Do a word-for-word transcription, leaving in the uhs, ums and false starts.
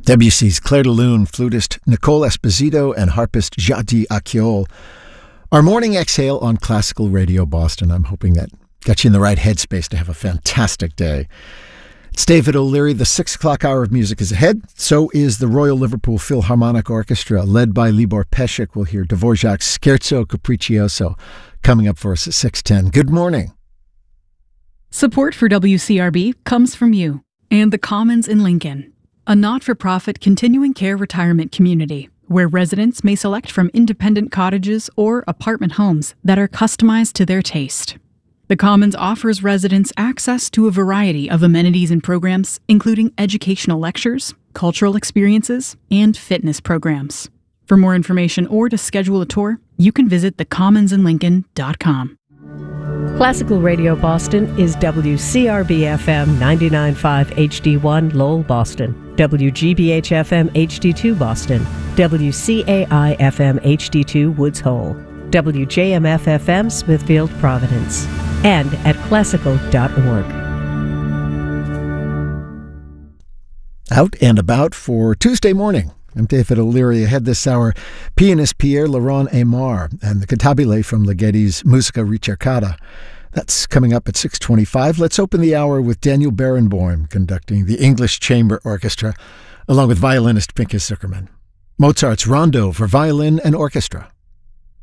Debussy's Clair de Lune, flutist Nicole Esposito, and harpist Jadi Akiol. Our morning exhale on Classical Radio Boston. I'm hoping that got you in the right headspace to have a fantastic day. It's David O'Leary. The six o'clock hour of music is ahead. So is the Royal Liverpool Philharmonic Orchestra, led by Libor Pesek. We'll hear Dvorak's Scherzo Capriccioso coming up for us at six ten. Good morning. Support for W C R B comes from you and the Commons in Lincoln, a not-for-profit continuing care retirement community where residents may select from independent cottages or apartment homes that are customized to their taste. The Commons offers residents access to a variety of amenities and programs, including educational lectures, cultural experiences, and fitness programs. For more information or to schedule a tour, you can visit the commons in lincoln dot com. Classical Radio Boston is W C R B F M ninety-nine point five H D one Lowell, Boston, W G B H F M H D two Boston, W C A I F M H D two Woods Hole, W J M F F M Smithfield, Providence, and at classical dot org. Out and about for Tuesday morning. I'm David O'Leary. Ahead this hour, pianist Pierre Laurent Aymar and the cantabile from Ligeti's Musica Ricercata. That's coming up at six twenty-five. Let's open the hour with Daniel Barenboim conducting the English Chamber Orchestra, along with violinist Pinchas Zukerman. Mozart's Rondo for violin and orchestra.